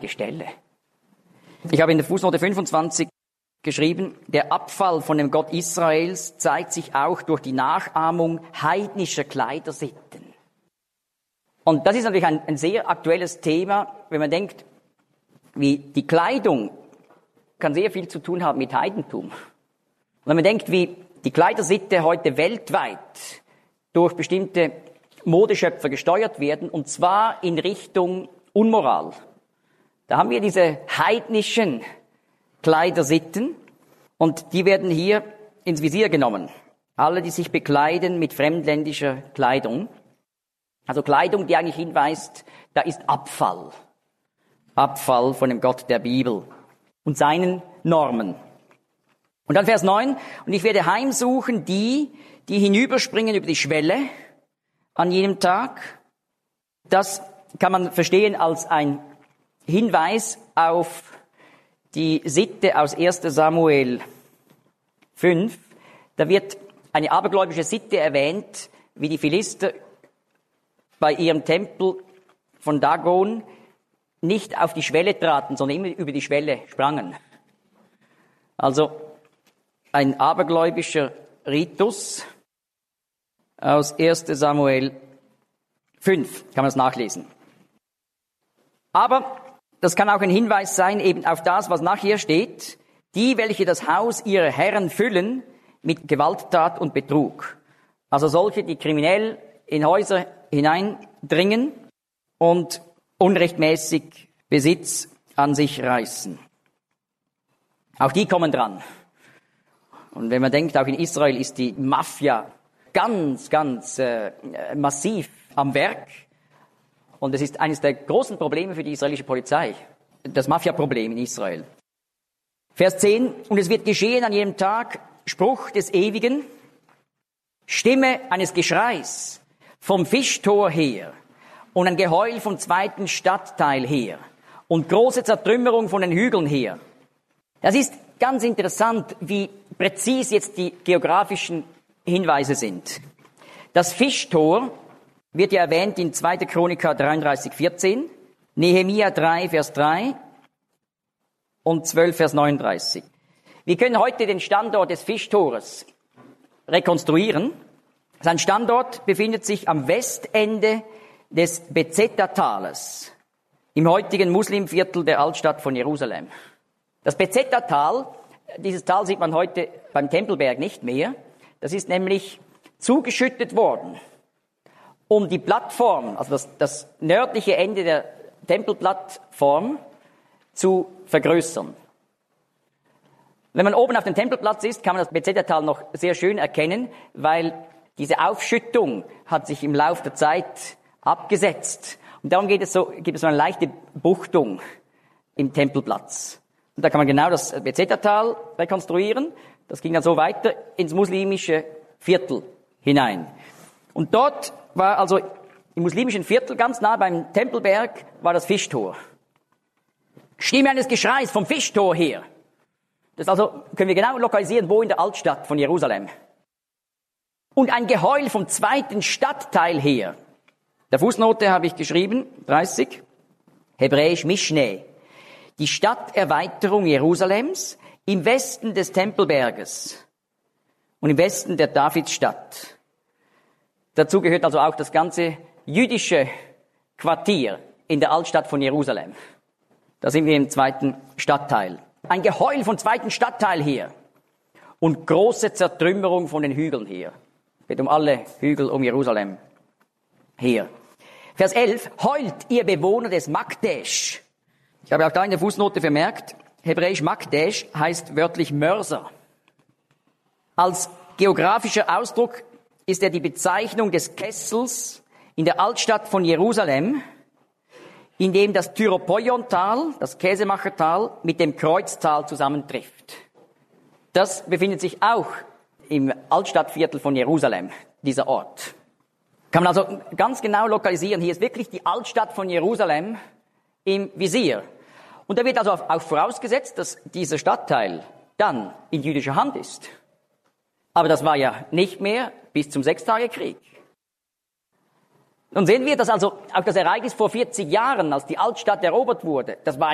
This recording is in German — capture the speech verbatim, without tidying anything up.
einige Stelle. Ich habe in der Fußnote fünfundzwanzig geschrieben, der Abfall von dem Gott Israels zeigt sich auch durch die Nachahmung heidnischer Kleidersitten. Und das ist natürlich ein, ein sehr aktuelles Thema, wenn man denkt, wie die Kleidung kann sehr viel zu tun haben mit Heidentum. Und wenn man denkt, wie die Kleidersitte heute weltweit durch bestimmte Modeschöpfer gesteuert werden, und zwar in Richtung Unmoral. Da haben wir diese heidnischen Kleidersitten und die werden hier ins Visier genommen. Alle, die sich bekleiden mit fremdländischer Kleidung. Also Kleidung, die eigentlich hinweist, da ist Abfall. Abfall von dem Gott der Bibel und seinen Normen. Und dann Vers neun. Und ich werde heimsuchen die, die hinüberspringen über die Schwelle an jenem Tag. Das kann man verstehen als ein Hinweis auf die Sitte aus erster Samuel fünf. Da wird eine abergläubische Sitte erwähnt, wie die Philister bei ihrem Tempel von Dagon nicht auf die Schwelle traten, sondern immer über die Schwelle sprangen. Also ein abergläubischer Ritus aus erster Samuel fünf, kann man es nachlesen. Aber das kann auch ein Hinweis sein eben auf das, was nachher steht. Die, welche das Haus ihrer Herren füllen mit Gewalttat und Betrug. Also solche, die kriminell in Häuser hineindringen und unrechtmäßig Besitz an sich reißen. Auch die kommen dran. Und wenn man denkt, auch in Israel ist die Mafia ganz, ganz äh, massiv am Werk. Und es ist eines der großen Probleme für die israelische Polizei, das Mafia-Problem in Israel. Vers zehn, und es wird geschehen an jedem Tag, Spruch des Ewigen, Stimme eines Geschreis vom Fischtor her und ein Geheul vom zweiten Stadtteil her und große Zertrümmerung von den Hügeln her. Das ist ganz interessant, wie präzis jetzt die geografischen Hinweise sind. Das Fischtor wird ja erwähnt in zweiter Chroniker dreiunddreißig, vierzehn, Nehemia drei, Vers drei und zwölf, Vers neununddreißig. Wir können heute den Standort des Fischtores rekonstruieren. Sein Standort befindet sich am Westende des Bezeta-Tales, im heutigen Muslimviertel der Altstadt von Jerusalem. Das Bezeta-Tal, dieses Tal sieht man heute beim Tempelberg nicht mehr, das ist nämlich zugeschüttet worden, um die Plattform, also das, das nördliche Ende der Tempelplattform, zu vergrößern. Wenn man oben auf dem Tempelplatz ist, kann man das Bezeta-Tal noch sehr schön erkennen, weil diese Aufschüttung hat sich im Laufe der Zeit abgesetzt. Und darum geht es so, gibt es so eine leichte Buchtung im Tempelplatz. Und da kann man genau das Bezeta-Tal rekonstruieren. Das ging dann so weiter ins muslimische Viertel hinein. Und dort war also im muslimischen Viertel, ganz nah beim Tempelberg, war das Fischtor. Stimme eines Geschreis vom Fischtor her. Das also können wir genau lokalisieren, wo in der Altstadt von Jerusalem. Und ein Geheul vom zweiten Stadtteil her. Der Fußnote habe ich geschrieben, dreißig, hebräisch Mischne. Die Stadterweiterung Jerusalems im Westen des Tempelberges und im Westen der Davidsstadt. Dazu gehört also auch das ganze jüdische Quartier in der Altstadt von Jerusalem. Da sind wir im zweiten Stadtteil. Ein Geheul vom zweiten Stadtteil her und große Zertrümmerung von den Hügeln her. Es geht um alle Hügel um Jerusalem her. Vers elf, heult ihr Bewohner des Magdesh. Ich habe auch da in der Fußnote vermerkt, hebräisch Magdesh heißt wörtlich Mörser. Als geografischer Ausdruck ist er die Bezeichnung des Kessels in der Altstadt von Jerusalem, in dem das Tyropoiontal, das Käsemachertal, mit dem Kreuztal zusammentrifft. Das befindet sich auch im Altstadtviertel von Jerusalem, dieser Ort. Kann man also ganz genau lokalisieren. Hier ist wirklich die Altstadt von Jerusalem im Visier. Und da wird also auch vorausgesetzt, dass dieser Stadtteil dann in jüdischer Hand ist. Aber das war ja nicht mehr bis zum Sechstagekrieg. Nun sehen wir, dass also auch das Ereignis vor vierzig Jahren, als die Altstadt erobert wurde, das war